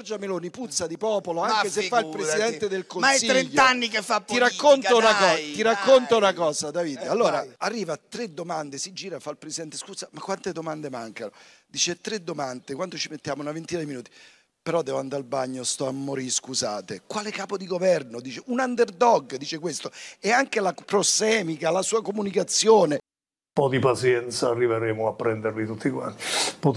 Giorgia Meloni puzza di popolo, Ma anche se fa il figurati. Presidente del Ma è Consiglio. 30 anni che fa politica, Ti racconto una dai. cosa, Davide. Allora, Vai. arriva 3 domande, si gira, fa il Presidente, scusa, ma quante domande mancano? Dice 3 domande, quanto ci mettiamo? Una ventina di minuti. Però devo andare al bagno, sto a morire, scusate. Quale capo di governo? Dice un underdog, dice questo. E anche la prossemica, la sua comunicazione. Un po' di pazienza, arriveremo a prendervi tutti quanti.